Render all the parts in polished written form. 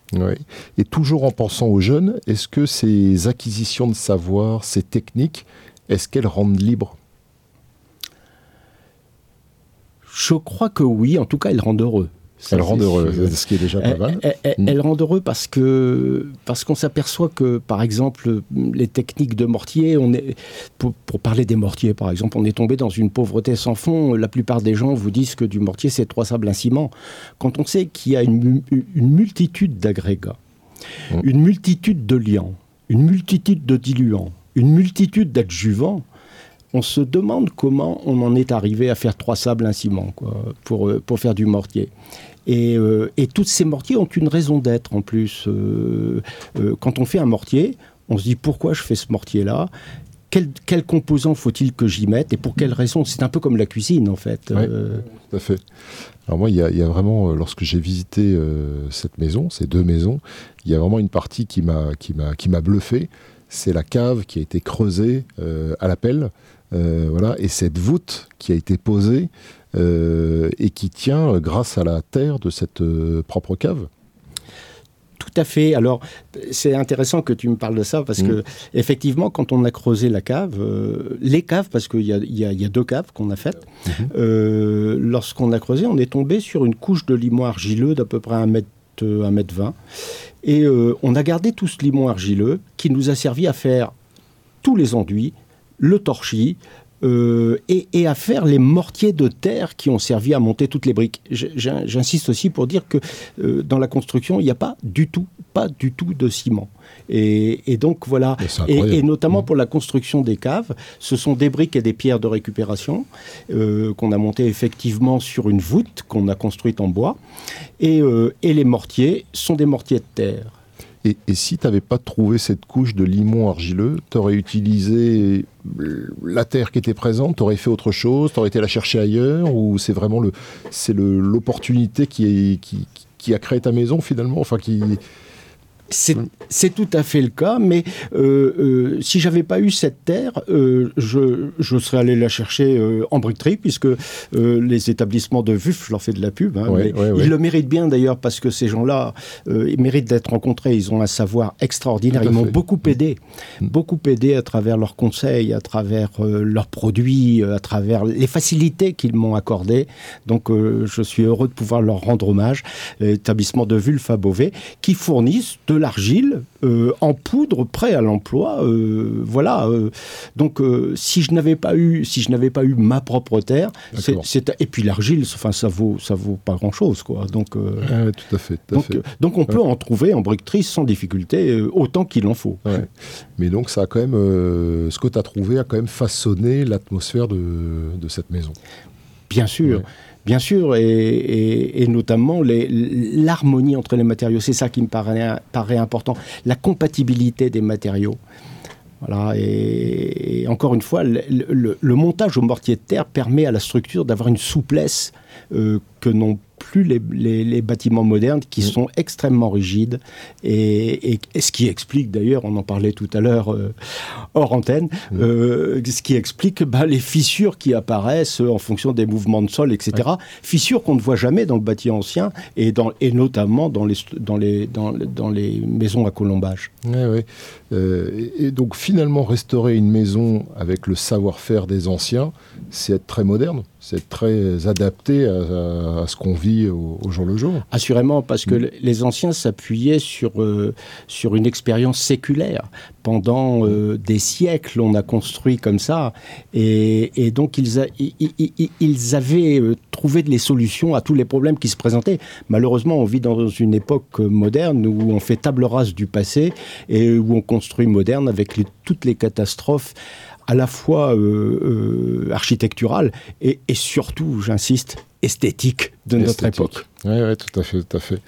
Ouais. Et toujours en pensant aux jeunes, est-ce que ces acquisitions de savoir, ces techniques, est-ce qu'elles rendent libres ? Je crois que oui, en tout cas, elles rendent heureux. Elles rendent heureux, ce qui est déjà pas mal. Elles rendent heureux parce qu'on s'aperçoit que, par exemple, les techniques de mortier, pour parler des mortiers, par exemple, on est tombé dans une pauvreté sans fond. La plupart des gens vous disent que du mortier, c'est 3 sables, 1 ciment. Quand on sait qu'il y a une multitude d'agrégats, une multitude de liants, une multitude de diluants, une multitude d'adjuvants, on se demande comment on en est arrivé à faire 3 sables, 1 ciment, quoi, pour faire du mortier. Et tous ces mortiers ont une raison d'être en plus. Quand on fait un mortier, on se dit pourquoi je fais ce mortier-là ? Quels composants faut-il que j'y mette et pour quelles raisons ? C'est un peu comme la cuisine en fait. Oui, tout à fait. Alors moi, il y a vraiment, lorsque j'ai visité cette maison, ces 2 maisons, il y a vraiment une partie qui m'a bluffé. C'est la cave qui a été creusée à la pelle. Voilà, et cette voûte qui a été posée et qui tient grâce à la terre de cette propre cave. Tout à fait. Alors, c'est intéressant que tu me parles de ça parce que, effectivement, quand on a creusé la cave, les caves, parce qu'il y a 2 caves qu'on a faites, lorsqu'on a creusé, on est tombé sur une couche de limon argileux d'à peu près 1 mètre 20. Et on a gardé tout ce limon argileux qui nous a servi à faire tous les enduits, le torchis, et à faire les mortiers de terre qui ont servi à monter toutes les briques. J'insiste aussi pour dire que dans la construction, il n'y a pas du tout de ciment. Et donc voilà, et notamment pour la construction des caves, ce sont des briques et des pierres de récupération qu'on a montées effectivement sur une voûte qu'on a construite en bois, et les mortiers sont des mortiers de terre. Et si tu n'avais pas trouvé cette couche de limon argileux, tu aurais utilisé la terre qui était présente, tu aurais fait autre chose, tu aurais été la chercher ailleurs, ou c'est vraiment l'opportunité qui a créé ta maison finalement, enfin qui... C'est tout à fait le cas, mais si j'avais pas eu cette terre, je serais allé la chercher en briqueterie, puisque les établissements de VUF, je leur fais de la pub, ils le méritent bien d'ailleurs, parce que ces gens-là, ils méritent d'être rencontrés, ils ont un savoir extraordinaire, ils m'ont beaucoup aidé à travers leurs conseils, à travers leurs produits, à travers les facilités qu'ils m'ont accordées. Donc je suis heureux de pouvoir leur rendre hommage, l'établissement de VUF à Beauvais, qui fournissent de l'argile en poudre prêt à l'emploi, voilà. Donc si je n'avais pas eu ma propre terre, et puis l'argile, enfin ça vaut pas grand chose, quoi. Donc tout à fait. Donc on peut en trouver en briqueterie sans difficulté, autant qu'il en faut. Ouais. Mais donc ça a quand même ce que tu as trouvé a quand même façonné l'atmosphère de cette maison. Bien sûr. Ouais. Bien sûr, et notamment l'harmonie entre les matériaux, c'est ça qui me paraît important, la compatibilité des matériaux. Voilà, et encore une fois, le montage au mortier de terre permet à la structure d'avoir une souplesse que n'ont plus les bâtiments modernes, qui sont extrêmement rigides, et ce qui explique d'ailleurs, on en parlait tout à l'heure hors antenne, ce qui explique les fissures qui apparaissent en fonction des mouvements de sol, etc. Fissures qu'on ne voit jamais dans le bâti ancien, et notamment dans les maisons à colombage. Et donc finalement, restaurer une maison avec le savoir-faire des anciens, c'est être très moderne, c'est être très adapté à ce qu'on vit au jour le jour. Assurément, parce que les anciens s'appuyaient sur une expérience séculaire. Pendant des siècles, on a construit comme ça, et donc ils avaient trouvé les solutions à tous les problèmes qui se présentaient. Malheureusement, on vit dans une époque moderne où on fait table rase du passé et où on construit moderne avec toutes les catastrophes à la fois architecturales et surtout, j'insiste, esthétiques de notre époque. Oui, tout à fait.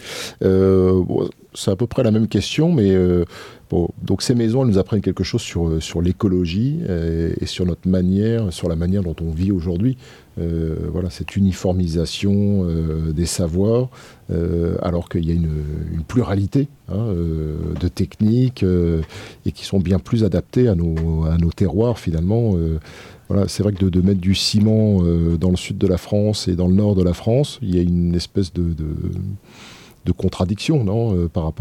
C'est à peu près la même question, mais donc ces maisons, elles nous apprennent quelque chose sur l'écologie et sur notre manière, sur la manière dont on vit aujourd'hui. Voilà, cette uniformisation des savoirs, alors qu'il y a une pluralité de techniques et qui sont bien plus adaptées à nos terroirs finalement. Voilà, c'est vrai que de mettre du ciment dans le sud de la France et dans le nord de la France, il y a une espèce de contradiction, non, par rapport